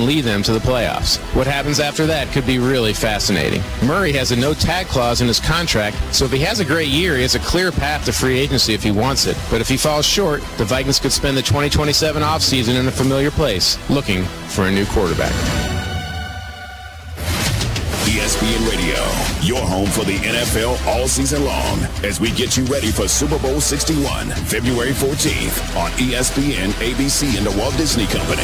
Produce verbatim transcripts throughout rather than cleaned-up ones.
lead them to the playoffs. What happens after that could be really fascinating. Murray has a no-tag clause in his contract, so if he has a great year, he has a clear path to free agency if he wants it. But if he falls short, the Vikings could spend the twenty twenty-seven offseason in a familiar place, looking for a new quarterback. E S P N Radio, your home for the N F L all season long, as we get you ready for Super Bowl sixty-one, February fourteenth on E S P N, A B C, and the Walt Disney Company.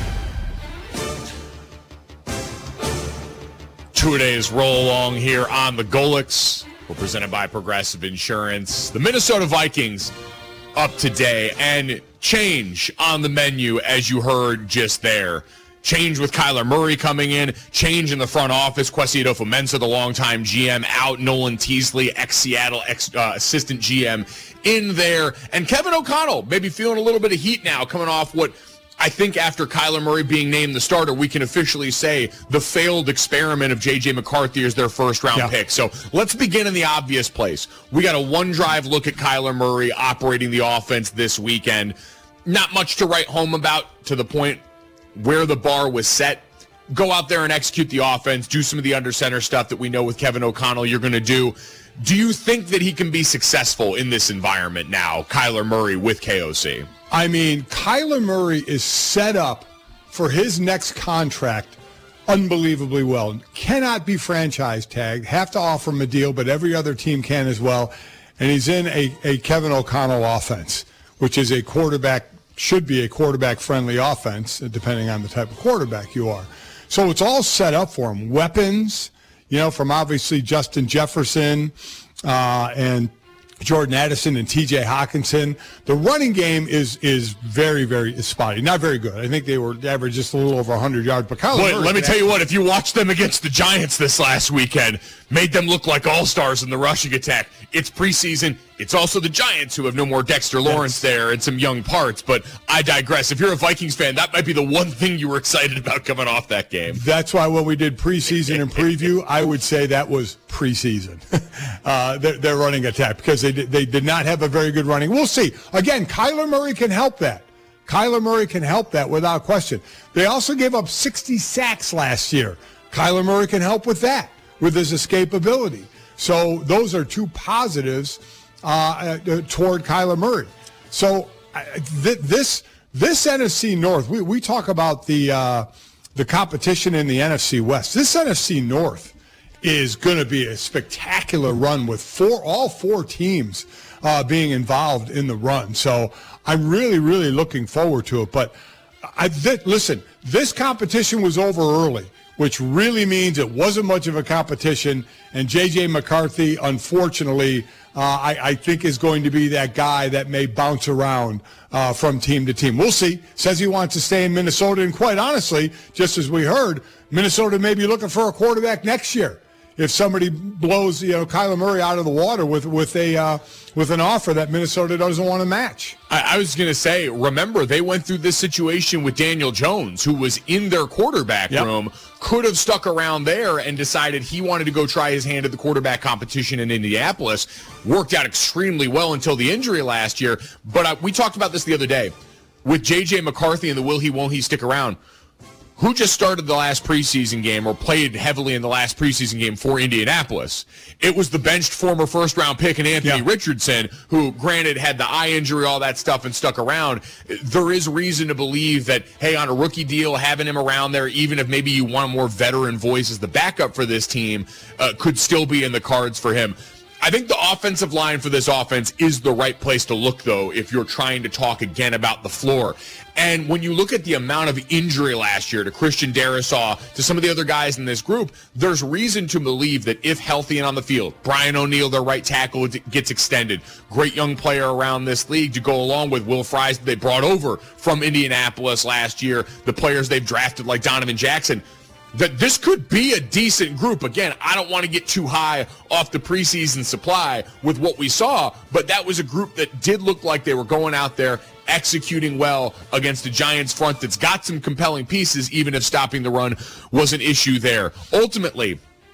Two-a-days roll along here on the Golics. We're presented by Progressive Insurance. The Minnesota Vikings up today, and change on the menu, as you heard just there. Change with Kyler Murray coming in, change in the front office. Kwesi Adofo-Mensah, the longtime G M, out. Nolan Teasley, ex-Seattle ex, uh, assistant G M, in there. And Kevin O'Connell maybe feeling a little bit of heat now, coming off what I think after Kyler Murray being named the starter, we can officially say the failed experiment of J J McCarthy as their first-round yeah. pick. So let's begin in the obvious place. We got a one-drive look at Kyler Murray operating the offense this weekend. Not much to write home about, to the point where the bar was set. Go out there and execute the offense, do some of the under-center stuff that we know with Kevin O'Connell you're going to do. Do you think that he can be successful in this environment now, Kyler Murray with K O C? I mean, Kyler Murray is set up for his next contract unbelievably well. Cannot be franchise tagged, have to offer him a deal, but every other team can as well. And he's in a, a Kevin O'Connell offense, which is a quarterback, should be a quarterback-friendly offense, depending on the type of quarterback you are. So it's all set up for him. Weapons, you know, from obviously Justin Jefferson uh, and Jordan Addison and T J Hawkinson. The running game is is very, very spotty. Not very good. I think they were average just a little over one hundred yards. But Kyler Wait, Murray, let me tell you what, if you watched them against the Giants this last weekend, made them look like all-stars in the rushing attack. It's preseason. It's also the Giants, who have no more Dexter Lawrence there and some young parts. But I digress. If you're a Vikings fan, that might be the one thing you were excited about coming off that game. That's why when we did preseason and preview, I would say that was preseason. uh, their, their running attack, because they did, they did not have a very good running. We'll see. Again, Kyler Murray can help that. Kyler Murray can help that without question. They also gave up sixty sacks last year. Kyler Murray can help with that, with his escapability. So those are two positives uh, uh, toward Kyler Murray. So uh, th- this this N F C North, we, we talk about the uh, the competition in the N F C West. This N F C North is going to be a spectacular run with four all four teams uh, being involved in the run. So I'm really, really looking forward to it. But I th- listen, this competition was over early, which really means it wasn't much of a competition. And J J McCarthy, unfortunately, uh, I, I think is going to be that guy that may bounce around uh, from team to team. We'll see. Says he wants to stay in Minnesota. And quite honestly, just as we heard, Minnesota may be looking for a quarterback next year if somebody blows, you know, Kyler Murray out of the water with with a uh, with an offer that Minnesota doesn't want to match. I, I was going to say, remember, they went through this situation with Daniel Jones, who was in their quarterback yep. room, could have stuck around there and decided he wanted to go try his hand at the quarterback competition in Indianapolis. Worked out extremely well until the injury last year. But uh, we talked about this the other day. With J J McCarthy and the will he, won't he stick around, who just started the last preseason game or played heavily in the last preseason game for Indianapolis? It was the benched former first-round pick in Anthony yeah. Richardson, who, granted, had the eye injury, all that stuff, and stuck around. There is reason to believe that, hey, on a rookie deal, having him around there, even if maybe you want a more veteran voice as the backup for this team, uh, could still be in the cards for him. I think the offensive line for this offense is the right place to look, though, if you're trying to talk again about the floor. And when you look at the amount of injury last year to Christian Darrisaw, to some of the other guys in this group, there's reason to believe that if healthy and on the field, Brian O'Neill, their right tackle, gets extended. Great young player around this league to go along with Will Fries that they brought over from Indianapolis last year, the players they've drafted like Donovan Jackson. That this could be a decent group. Again, I don't want to get too high off the preseason supply with what we saw, but that was a group that did look like they were going out there executing well against the Giants front that's got some compelling pieces, even if stopping the run was an issue there. Ultimately,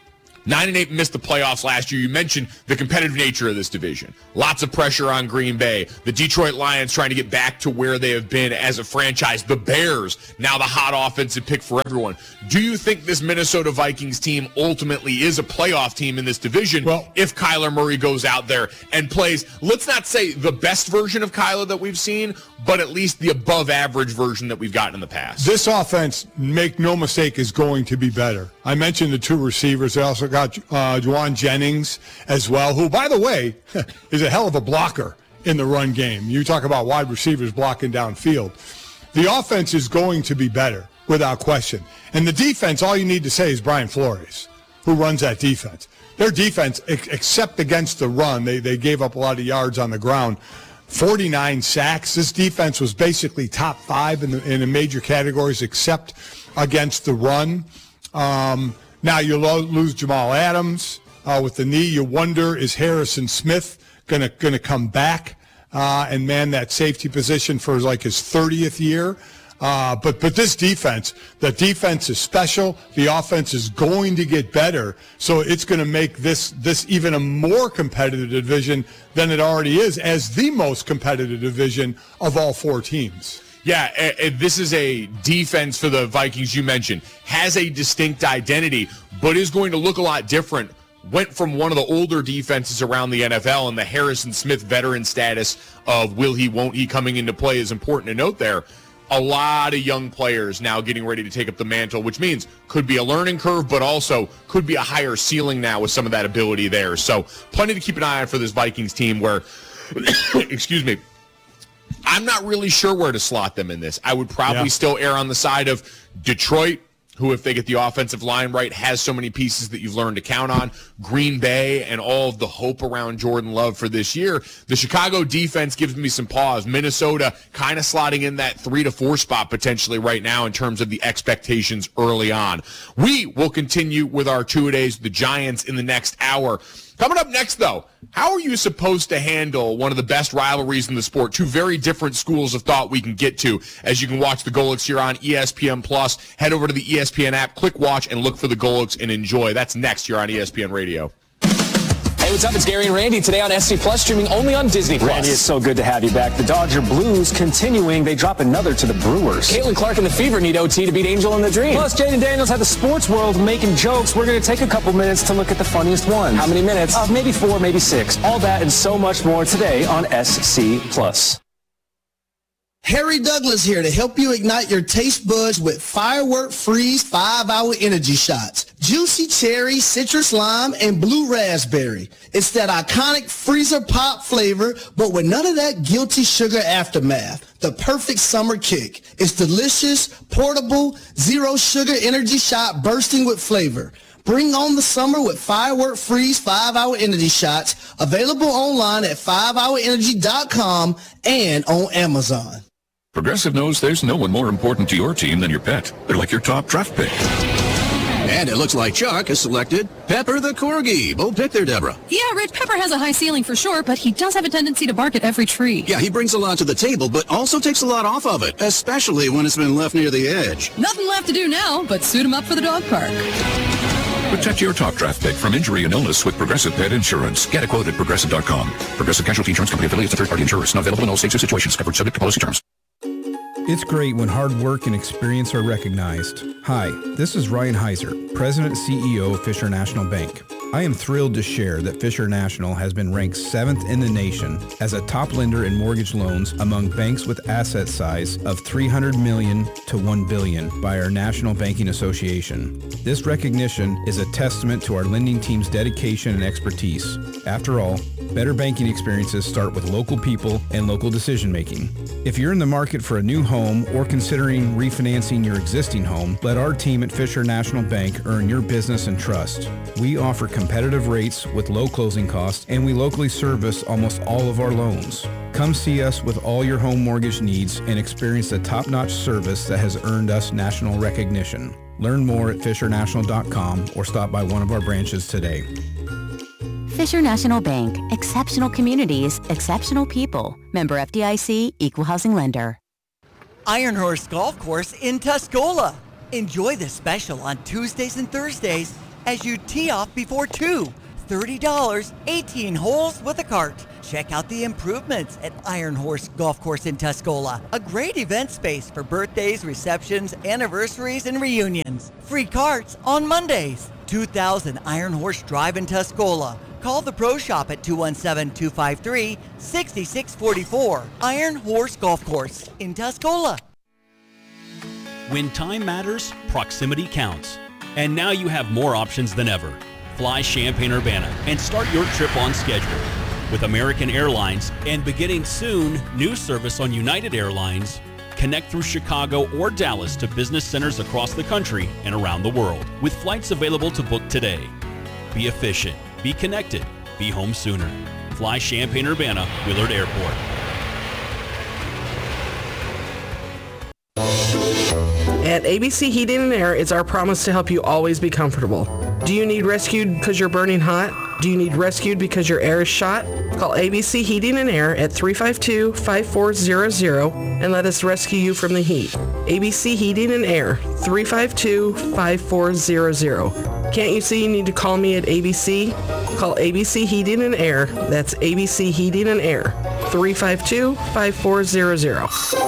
Nine and eight missed the playoffs last year. You mentioned the competitive nature of this division. Lots of pressure on Green Bay. The Detroit Lions trying to get back to where they have been as a franchise. The Bears, now the hot offensive pick for everyone. Do you think this Minnesota Vikings team ultimately is a playoff team in this division well, if Kyler Murray goes out there and plays, let's not say the best version of Kyler that we've seen, but at least the above average version that we've gotten in the past? This offense, make no mistake, is going to be better. I mentioned the two receivers. They also got uh, Juwan Jennings as well, who, by the way, is a hell of a blocker in the run game. You talk about wide receivers blocking downfield. The offense is going to be better, without question. And the defense, all you need to say is Brian Flores, who runs that defense. Their defense, except against the run, they, they gave up a lot of yards on the ground. forty-nine sacks. This defense was basically top five in the, in the major categories except against the run. Um, now you lo- lose Jamal Adams uh, with the knee. You wonder, is Harrison Smith gonna gonna come back uh, and man that safety position for like his thirtieth year? Uh, but but this defense, the defense is special. The offense is going to get better, so it's going to make this this even a more competitive division than it already is, as the most competitive division of all four teams. Yeah, and this is a defense for the Vikings you mentioned. Has a distinct identity, but is going to look a lot different. Went from one of the older defenses around the N F L, and the Harrison Smith veteran status of will he, won't he coming into play is important to note there. A lot of young players now getting ready to take up the mantle, which means could be a learning curve, but also could be a higher ceiling now with some of that ability there. So plenty to keep an eye on for this Vikings team where, excuse me, I'm not really sure where to slot them in this. I would probably yeah. still err on the side of Detroit, who, if they get the offensive line right, has so many pieces that you've learned to count on. Green Bay and all of the hope around Jordan Love for this year. The Chicago defense gives me some pause. Minnesota kind of slotting in that three to four spot potentially right now in terms of the expectations early on. We will continue with our two-a-days, the Giants, in the next hour. Coming up next, though, how are you supposed to handle one of the best rivalries in the sport? Two very different schools of thought we can get to as you can watch the Golics here on E S P N Plus. Head over to the E S P N app, click watch, and look for the Golics and enjoy. That's next here on E S P N Radio. Hey, what's up? It's Gary and Randy today on S C Plus, streaming only on Disney Plus. Randy, it's so good to have you back. The Dodger Blues continuing. They drop another to the Brewers. Caitlin Clark and the Fever need O T to beat Angel in the Dream. Plus, Jaden Daniels had the sports world making jokes. We're going to take a couple minutes to look at the funniest ones. How many minutes? Uh, maybe four, maybe six. All that and so much more today on S C Plus. Harry Douglas here to help you ignite your taste buds with Firework Freeze five hour energy shots. Juicy cherry, citrus lime, and blue raspberry. It's that iconic freezer pop flavor, but with none of that guilty sugar aftermath. The perfect summer kick. It's delicious, portable, zero sugar energy shot bursting with flavor. Bring on the summer with Firework Freeze five hour energy shots. Available online at five hour energy dot com and on Amazon. Progressive knows there's no one more important to your team than your pet. They're like your top draft pick. And it looks like Chuck has selected Pepper the Corgi. Bold pick there, Deborah. Yeah, Rich, Pepper has a high ceiling for sure, but he does have a tendency to bark at every tree. Yeah, he brings a lot to the table, but also takes a lot off of it, especially when it's been left near the edge. Nothing left to do now but suit him up for the dog park. Protect your top draft pick from injury and illness with Progressive Pet Insurance. Get a quote at Progressive dot com. Progressive Casualty Insurance Company affiliates and third-party insurers. Not available in all states or situations. Covered subject to policy terms. It's great when hard work and experience are recognized. Hi, this is Ryan Heiser, President and C E O of Fisher National Bank. I am thrilled to share that Fisher National has been ranked seventh in the nation as a top lender in mortgage loans among banks with asset size of three hundred million dollars to one billion dollars by our National Banking Association. This recognition is a testament to our lending team's dedication and expertise. After all, better banking experiences start with local people and local decision making. If you're in the market for a new home or considering refinancing your existing home, let our team at Fisher National Bank earn your business and trust. We offer competitive rates with low closing costs, and we locally service almost all of our loans. Come see us with all your home mortgage needs and experience the top-notch service that has earned us national recognition. Learn more at fisher national dot com or stop by one of our branches today. Fisher National Bank. Exceptional communities, exceptional people. Member F D I C, Equal Housing Lender. Iron Horse Golf Course in Tuscola. Enjoy the special on Tuesdays and Thursdays. as you tee off before two. thirty dollars, eighteen holes with a cart. Check out the improvements at Iron Horse Golf Course in Tuscola, a great event space for birthdays, receptions, anniversaries, and reunions. Free carts on Mondays. two thousand Iron Horse Drive in Tuscola. Call the Pro Shop at two one seven, two five three, six six four four. Iron Horse Golf Course in Tuscola. When time matters, proximity counts. And now you have more options than ever. Fly Champaign-Urbana and start your trip on schedule. With American Airlines and beginning soon, new service on United Airlines, connect through Chicago or Dallas to business centers across the country and around the world with flights available to book today. Be efficient, be connected, be home sooner. Fly Champaign-Urbana, Willard Airport. At A B C Heating and Air, it's our promise to help you always be comfortable. Do you need rescued because you're burning hot? Do you need rescued because your air is shot? Call A B C Heating and Air at three five two, five four zero zero and let us rescue you from the heat. A B C Heating and Air, three five two, five four zero zero. Can't you see you need to call me at A B C? Call A B C Heating and Air. That's A B C Heating and Air, three five two, five four zero zero.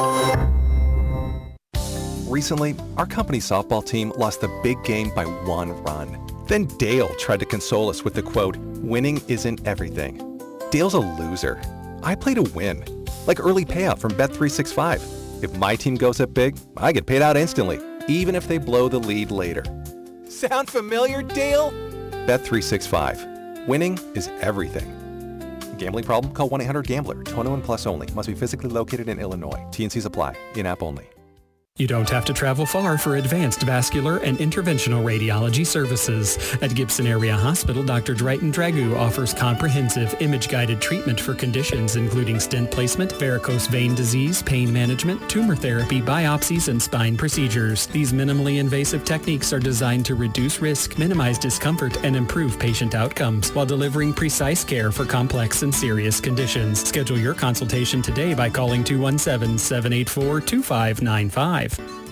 Recently, our company softball team lost the big game by one run. Then Dale tried to console us with the quote, "Winning isn't everything." Dale's a loser. I play to win. Like early payout from Bet three sixty-five. If my team goes up big, I get paid out instantly, even if they blow the lead later. Sound familiar, Dale? Bet three sixty-five. Winning is everything. Gambling problem? Call one eight hundred gambler. twenty-one plus only. Must be physically located in Illinois. T and Cs apply. In-app only. You don't have to travel far for advanced vascular and interventional radiology services. At Gibson Area Hospital, Doctor Drayton Dragoo offers comprehensive image-guided treatment for conditions including stent placement, varicose vein disease, pain management, tumor therapy, biopsies, and spine procedures. These minimally invasive techniques are designed to reduce risk, minimize discomfort, and improve patient outcomes while delivering precise care for complex and serious conditions. Schedule your consultation today by calling two one seven, seven eight four, two five nine five.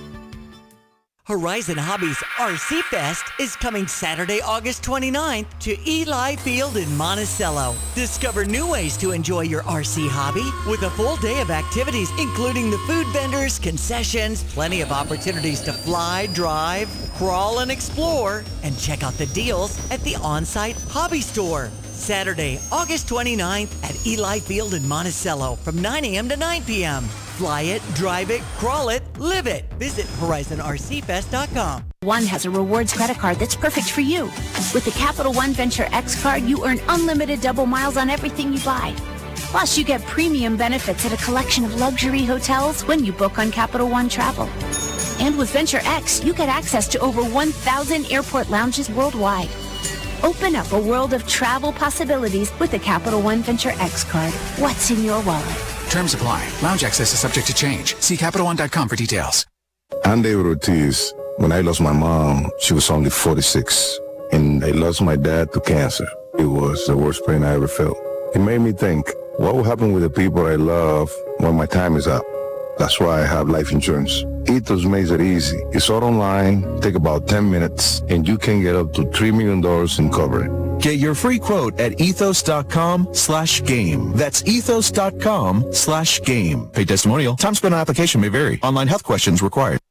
Horizon Hobbies R C Fest is coming Saturday, August twenty-ninth to Eli Field in Monticello. Discover new ways to enjoy your R C hobby with a full day of activities, including the food vendors, concessions, plenty of opportunities to fly, drive, crawl, and explore, and check out the deals at the on-site hobby store. Saturday, August twenty-ninth at Eli Field in Monticello from nine a.m. to nine p.m. Fly it, drive it, crawl it, live it. Visit Horizon R C Fest dot com. One has a rewards credit card that's perfect for you. With the Capital One Venture X card, you earn unlimited double miles on everything you buy. Plus, you get premium benefits at a collection of luxury hotels when you book on Capital One Travel. And with Venture X, you get access to over one thousand airport lounges worldwide. Open up a world of travel possibilities with the Capital One Venture X card. What's in your wallet? Terms apply. Lounge access is subject to change. See Capital One dot com for details. I'm David Ortiz. When I lost my mom, she was only forty-six. And I lost my dad to cancer. It was the worst pain I ever felt. It made me think, what will happen with the people I love when my time is up? That's why I have life insurance. Ethos makes it easy. It's all online, take about ten minutes, and you can get up to three million dollars in coverage. Get your free quote at ethos.com slash game. That's ethos.com slash game. Pay testimonial. Time spent on application may vary. Online health questions required.